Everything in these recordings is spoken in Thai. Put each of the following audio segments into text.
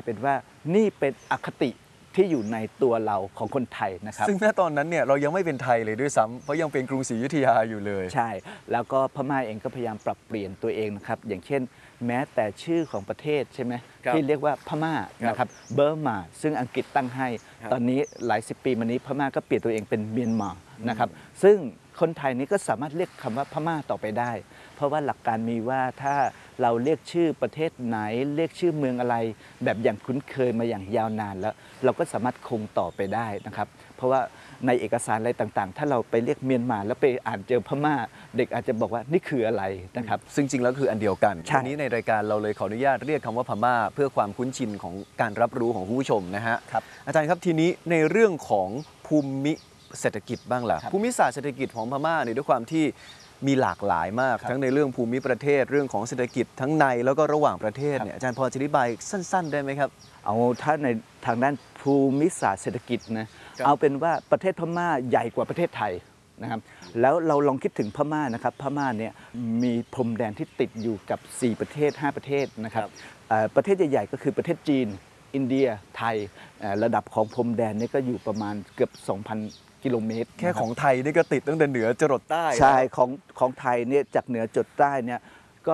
เป็นว่านี่เป็นอคติที่อยู่ในตัวเราของคนไทยนะครับซึ่งณตอนนั้นเนี่ยเรายังไม่เป็นไทยเลยด้วยซ้ำเพราะยังเป็นกรุงศรีอยุธยาอยู่เลยใช่แล้วก็พม่าเองก็พยายามปรับเปลี่ยนตัวเองนะครับอย่างเช่นแม้แต่ชื่อของประเทศใช่ไหมที่เรียกว่าพม่านะครับเบอร์มาซึ่งอังกฤษตั้งให้ตอนนี้หลายสิบปีมานี้พม่าก็เปลี่ยนตัวเองเป็นเมียนมานะครับซึ่งคนไทยนี้ก็สามารถเรียกคำว่าพม่าต่อไปได้เพราะว่าหลักการมีว่าถ้าเราเรียกชื่อประเทศไหนเรียกชื่อเมืองอะไรแบบอย่างคุ้นเคยมาอย่างยาวนานแล้วเราก็สามารถคงต่อไปได้นะครับเพราะว่าในเอกสารอะไรต่างๆถ้าเราไปเรียกเมียนมาแล้วไปอ่านเจอพม่าเด็กอาจจะบอกว่านี่คืออะไรนะครับซึ่งจริงแล้วคืออันเดียวกันวันนี้ในรายการเราเลยขออนุญาตเรียกคำว่าพม่าเพื่อความคุ้นชินของการรับรู้ของผู้ชมนะฮะอาจารย์ครับทีนี้ในเรื่องของภูมิเศรษฐกิจบ้างล่ะภูมิศาสตร์เศรษฐกิจของพม่าเนี่ยด้วยความที่มีหลากหลายมากทั้งในเรื่องภูมิประเทศเรื่องของเศรษฐกิจทั้งในแล้วก็ระหว่างประเทศเนี่ยอาจารย์พอจะอธิบายสั้นๆได้ไหมครับเอาถ้าในทางด้านภูมิศาสตร์เศรษฐกิจนะเอาเป็นว่าประเทศพม่าใหญ่กว่าประเทศไทยนะครับแล้วเราลองคิดถึงพม่านะครับพม่าเนี่ยมีพรมแดนที่ติดอยู่กับ4ประเทศ5ประเทศนะครับประเทศใหญ่ๆก็คือประเทศจีนอินเดียไทยระดับของพรมแดนนี่ก็อยู่ประมาณเกือบ 2,000 กิโลเมตรแค่ของไทยนี่ก็ติดตั้งแต่เหนือจรดใต้ใช่ของไทยเนี่ยจากเหนือจรดใต้เนี่ยก็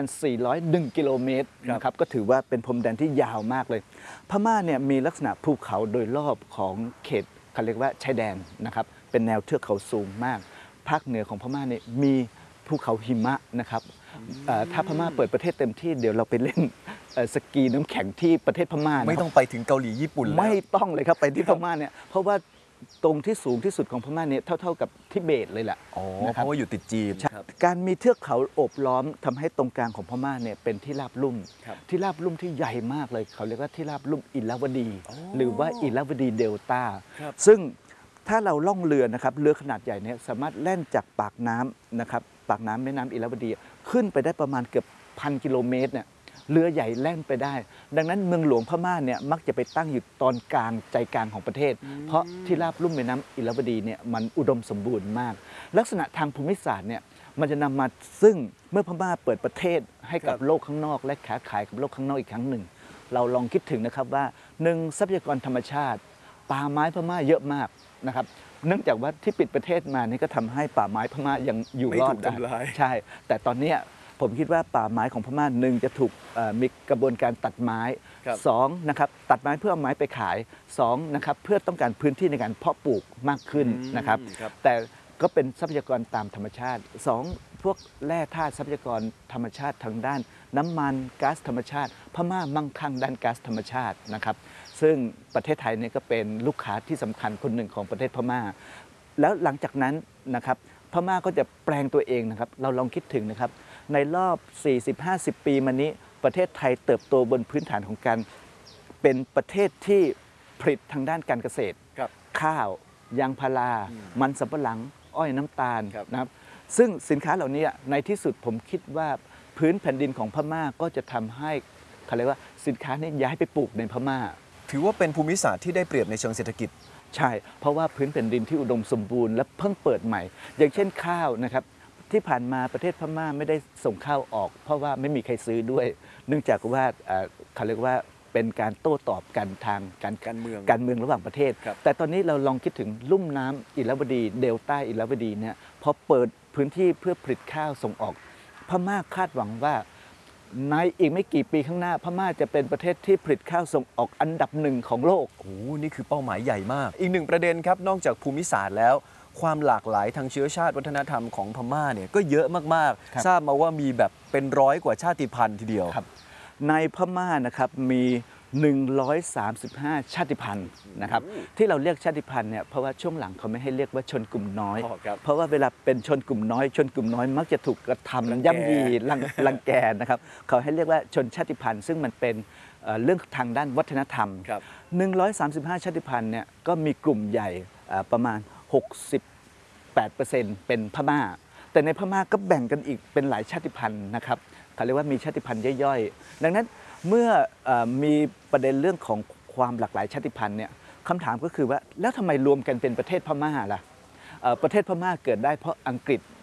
2,401 กิโลเมตรนะครับก็ถือว่าเป็นพรมแดนที่ยาวมากเลยพม่าเนี่ยมีลักษณะภูเขาโดยรอบของเขตเขาเรียกว่าชายแดนนะครับเป็นแนวเทือกเขาสูงมากภาคเหนือของพม่าเนี่ยมีภูเขาหิมะนะครับถ้าพม่าเปิดประเทศเต็มที่เดี๋ยวเราไปเล่นสกีน้ำแข็งที่ประเทศพม่าไม่ต้องไปถึงเกาหลีญี่ปุ่นไม่ต้องเลยครับไปที่พม่าเนี่ยเพราะว่าตรงที่สูงที่สุดของพม่าเนี่ยเท่ากับทิเบตเลยแหละเพราะว่าอยู่ติดจีนการมีเทือกเขาโอบล้อมทำให้ตรงกลางของพม่าเนี่ยเป็นที่ราบลุ่มที่ใหญ่มากเลยเขาเรียกว่าที่ราบลุ่มอิลาวดีหรือว่าอิลาวดีเดลต้าซึ่งถ้าเราล่องเรือนะครับเรือขนาดใหญ่เนี่ยสามารถแล่นจากปากน้ำนะครับปากน้ำแม่น้ำอิลาวดีขึ้นไปได้ประมาณเกือบ1,000 กิโลเมตรเนี่ยเรือใหญ่แล่นไปได้ดังนั้นเมืองหลวงพม่าเนี่ยมักจะไปตั้งอยู่ตอนกลางใจกลางของประเทศเพราะที่ราบลุ่มแม่น้ำอิลาวดีเนี่ยมันอุดมสมบูรณ์มากลักษณะทางภูมิศาสตร์เนี่ยมันจะนำมาซึ่งเมื่อพม่าเปิดประเทศให้กับโลกข้างนอกและค้าขายกับโลกข้างนอกอีกครั้งหนึ่งเราลองคิดถึงนะครับว่า1ทรัพยากรธรรมชาติป่าไม้พม่าเยอะมากนะครับเนื่องจากว่าที่ปิดประเทศมานี่ก็ทำให้ป่าไม้พม่ายังอยู่รอดได้ใช่แต่ตอนนี้ผมคิดว่าป่าไม้ของพม่า1จะถูกมีกระบวนการตัดไม้2นะครับตัดไม้เพื่อเอาไม้ไปขาย2นะครับเพื่อต้องการพื้นที่ในการเพาะปลูกมากขึ้นนะครับแต่ก็เป็นทรัพยากรตามธรรมชาติ2พวกแร่ธาตุทรัพยากรธรรมชาติทางด้านน้ำมันก๊าซธรรมชาติพม่ามั่งคั่งด้านก๊าซธรรมชาตินะครับซึ่งประเทศไทยนี่ก็เป็นลูกค้าที่สำคัญคนหนึ่งของประเทศพม่าแล้วหลังจากนั้นนะครับพม่าก็จะแปลงตัวเองนะครับเราลองคิดถึงนะครับในรอบ 40-50 ปีมานี้ประเทศไทยเติบโตบนพื้นฐานของการเป็นประเทศที่ผลิตทางด้านการเกษตรข้าวยางพารามันสำปะหลังอ้อยน้ำตาลนะครับซึ่งสินค้าเหล่านี้ในที่สุดผมคิดว่าพื้นแผ่นดินของพม่าก็จะทำให้เขาเรียกว่าสินค้านี้ย้ายไปปลูกในพม่าถือว่าเป็นภูมิศาสตร์ที่ได้เปรียบในเชิงเศรษฐกิจใช่เพราะว่าพื้นแผ่นดินที่อุดมสมบูรณ์และเพิ่งเปิดใหม่อย่างเช่นข้าวนะครับที่ผ่านมาประเทศพม่าไม่ได้ส่งข้าวออกเพราะว่าไม่มีใครซื้อด้วยเนื่องจากว่าเขาเรียกว่าเป็นการโต้ตอบกันทางการเมืองระหว่างประเทศแต่ตอนนี้เราลองคิดถึงลุ่มน้ำอิลาวดีเดลต้าอิลาวดีเนี่ยพอเปิดพื้นที่เพื่อผลิตข้าวส่งออกพม่าคาดหวังว่าในอีกไม่กี่ปีข้างหน้าพม่าจะเป็นประเทศที่ผลิตข้าวส่งออกอันดับ1ของโลกโอ้นี่คือเป้าหมายใหญ่มากอีกหนึ่งประเด็นครับนอกจากภูมิศาสตร์แล้วความหลากหลายทางเชื้อชาติวัฒนธรรมของพม่าเนี่ยก็เยอะมากๆทราบมาว่ามีแบบเป็น100 กว่าชาติพันธุ์ทีเดียวในพม่านะครับมี135 ชาติพันธุ์นะครับที่เราเรียกชาติพันธุ์เนี่ยเพราะว่าช่วงหลังเขาไม่ให้เรียกว่าชนกลุ่มน้อยเพราะว่าเวลาเป็นชนกลุ่มน้อยมักจะถูกกระทำย่ำยีรังแกนะครับเขาให้เรียกว่าชนชาติพันธุ์ซึ่งมันเป็นเรื่องทางด้านวัฒนธรรม135 ชาติพันธุ์เนี่ยก็มีกลุ่มใหญ่ประมาณ68%เป็นพม่าแต่ในพม่าก็แบ่งกันอีกเป็นหลายชาติพันธุ์นะครับเขาเรียกว่ามีชาติพันธุ์ย่อยๆดังนั้นเมื่อมีประเด็นเรื่องของความหลากหลายชาติพันธุ์เนี่ยคำถามก็คือว่าแล้วทำไมรวมกันเป็นประเทศพม่าล่ะประเทศพม่าเกิดได้เพราะอังกฤษ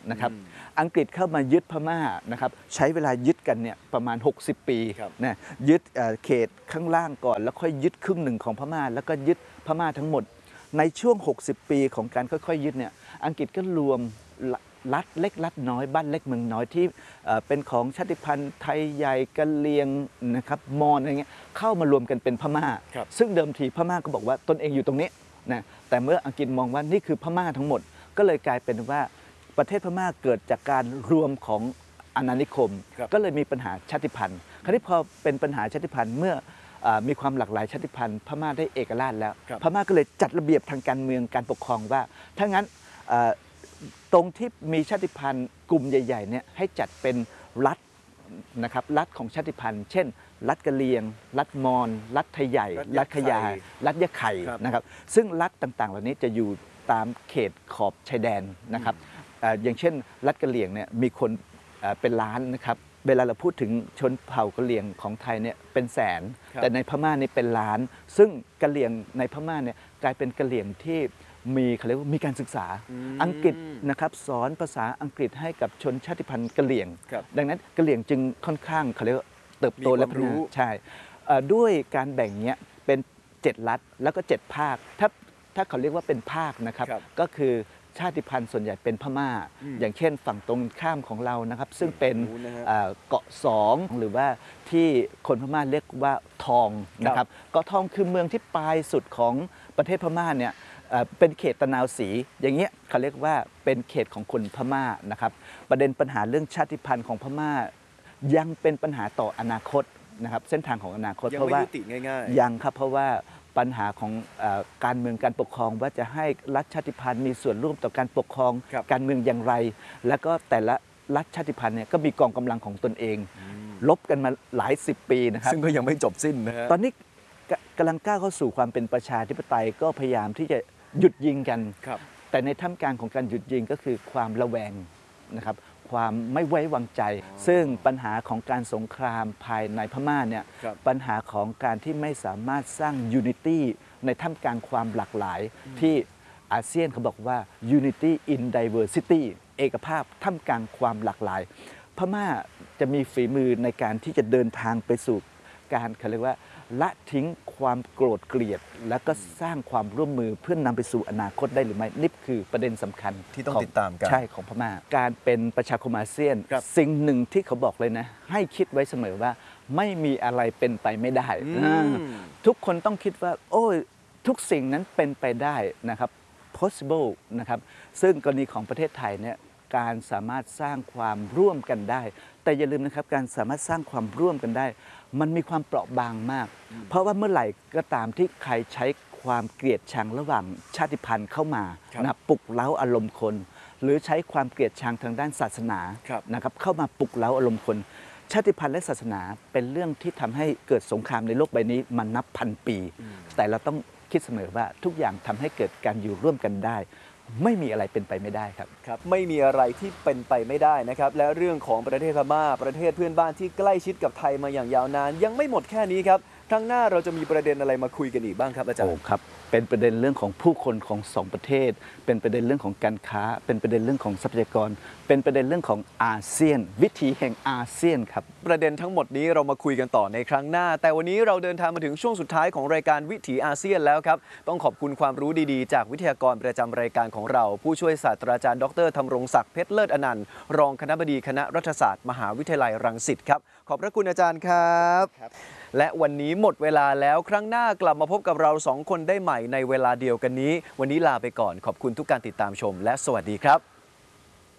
นะครับอังกฤษเข้ามายึดพม่านะครับใช้เวลายึดกันเนี่ยประมาณ60 ปีนะยึดเขตข้างล่างก่อนแล้วค่อยยึดครึ่งหนึ่งของพม่าแล้วก็ยึดพม่าทั้งหมดในช่วง60 ปีของการค่อยๆยึดเนี่ยอังกฤษก็รวมรัฐเล็กรัฐน้อยบ้านเล็กเมืองน้อยที่เป็นของชาติพันธุ์ไทยใหญ่กะเหรี่ยงนะครับมอญอะไรเงี้ยเข้ามารวมกันเป็นพม่าซึ่งเดิมทีพม่าก็บอกว่าตนเองอยู่ตรงนี้นะแต่เมื่ออังกฤษมองว่านี่คือพม่าทั้งหมดก็เลยกลายเป็นว่าประเทศพม่าเกิดจากการรวมของอาณานิคมก็เลยมีปัญหาชาติพันธุ์คราวนี้พอเป็นปัญหาชาติพันธุ์เมื่อมีความหลากหลายชาติพันธุ์พม่าได้เอกราชแล้วพม่าก็เลยจัดระเบียบทางการเมืองการปกครองว่าถ้างั้นตรงที่มีชาติพันธุ์กลุ่มใหญ่ๆเนี่ยให้จัดเป็นรัฐนะครับรัฐของชาติพันธุ์เช่นรัฐกะเหรี่ยงรัฐมอญรัฐไทยใหญ่รัฐขยารัฐยะไข่นะครับซึ่งรัฐต่างๆเหล่านี้จะอยู่ตามเขตขอบชายแดนนะครับอย่างเช่นรัฐกะเหรี่ยงเนี่ยมีคนเป็นล้านนะครับเวลาเราพูดถึงชนเผ่ากะเหรี่ยงของไทยเนี่ยเป็นแสนแต่ในพม่านี่เป็นล้านซึ่งกะเหรี่ยงในพม่าเนี่ยกลายเป็นกะเหรี่ยงที่มีเขาเรียกว่ามีการศึกษาอังกฤษนะครับสอนภาษาอังกฤษให้กับชนชาติพันธุ์กะเหรี่ยงดังนั้นกะเหรี่ยงจึงค่อนข้างเขาเรียกว่าเติบโตและพัฒนาใช่ด้วยการแบ่งเนี้ยเป็น7 รัฐแล้วก็7 ภาคถ้าเขาเรียกว่าเป็นภาคนะครับก็คือชาติพันธุ์ส่วนใหญ่เป็นพม่าอย่างเช่นฝั่งตรงข้ามของเรานะครับซึ่งเป็นเกาะ2หรือว่าที่คนพม่าเรียกว่าทองนะครับเกาะทองคือเมืองที่ปลายสุดของประเทศพม่าเนี่ยเป็นเขตตะนาวศรีอย่างเงี้ยเขาเรียกว่าเป็นเขตของคนพม่านะครับประเด็นปัญหาเรื่องชาติพันธุ์ของพม่ายังเป็นปัญหาต่ออนาคตนะครับเส้นทางของอนาคตเพราะว่ายังไม่ยุติง่ายๆยังครับเพราะว่าปัญหาของการเมืองการปกครองว่าจะให้รัฐชาติพันธุ์มีส่วนร่วมต่อการปกครองการเมืองอย่างไรแล้วก็แต่ละรัฐชาติพันธุ์เนี่ยก็มีกองกำลังของตนเองลบกันมาหลาย10 ปีนะครับซึ่งก็ยังไม่จบสิ้นนะฮะตอนนี้กำลังก้าวเข้าสู่ความเป็นประชาธิปไตยก็พยายามที่จะหยุดยิงกันแต่ในท่ามกลางของการหยุดยิงก็คือความระแวงนะครับความไม่ไว้วางใจซึ่งปัญหาของการสงครามภายในพม่าเนี่ยปัญหาของการที่ไม่สามารถสร้างยูนิตี้ในท่ามกลางความหลากหลายที่อาเซียนเขาบอกว่า unity in diversity เอกภาพท่ามกลางความหลากหลายพม่าจะมีฝีมือในการที่จะเดินทางไปสู่การเขาเรียกว่าละทิ้งความโกรธเกลียดแล้วก็สร้างความร่วมมือเพื่อนนำไปสู่อนาคตได้หรือไม่นี่คือประเด็นสำคัญที่ต้องติดตามกันใช่ของพม่าการเป็นประชาคมอาเซียนสิ่งหนึ่งที่เขาบอกเลยนะให้คิดไว้เสมอว่าไม่มีอะไรเป็นไปไม่ได้ทุกคนต้องคิดว่าโอ้ยทุกสิ่งนั้นเป็นไปได้นะครับ possible นะครับซึ่งกรณีของประเทศไทยเนี่ยการสามารถสร้างความร่วมกันได้แต่อย่าลืมนะครับการสามารถสร้างความร่วมกันได้มันมีความเปราะบางมากเพราะว่าเมื่อไหร่ก็ตามที่ใครใช้ความเกลียดชังระหว่างชาติพันธุ์เข้ามานะปลุกเร้าอารมณ์คนหรือใช้ความเกลียดชังทางด้านศาสนานะครับเข้ามาปลุกเร้าอารมณ์คนชาติพันธุ์และศาสนาเป็นเรื่องที่ทำให้เกิดสงครามในโลกใบนี้มานับพันปีแต่เราต้องคิดเสมอว่าทุกอย่างทำให้เกิดการอยู่ร่วมกันได้ไม่มีอะไรเป็นไปไม่ได้ครับไม่มีอะไรที่เป็นไปไม่ได้นะครับและเรื่องของประเทศพม่าประเทศเพื่อนบ้านที่ใกล้ชิดกับไทยมาอย่างยาวนานยังไม่หมดแค่นี้ครับครั้งหน้าเราจะมีประเด็นอะไรมาคุยกันอีกบ้างครับอาจารย์ครับเป็นประเด็นเรื่องของผู้คนของ2 ประเทศเป็นประเด็นเรื่องของการค้าเป็นประเด็นเรื่องของทรัพยากรเป็นประเด็นเรื่องของอาเซียนวิถีแห่งอาเซียนครับประเด็นทั้งหมดนี้เรามาคุยกันต่อในครั้งหน้าแต่วันนี้เราเดินทางมาถึงช่วงสุดท้ายของรายการวิถีอาเซียนแล้วครับต้องขอบคุณความรู้ดีๆจากวิทยากรประจำรายการของเราผู้ช่วยศาสตราจารย์ดร.ธำรงศักดิ์เพชรเลิศอนันต์รองคณบดีคณะรัฐศาสตร์มหาวิทยาลัยรังสิตครับขอบพระคุณอาจารย์ครับและวันนี้หมดเวลาแล้วครั้งหน้ากลับมาพบกับเรา2 คนได้ใหม่ในเวลาเดียวกันนี้วันนี้ลาไปก่อนขอบคุณทุกการติดตามชมและสวัสดีครับ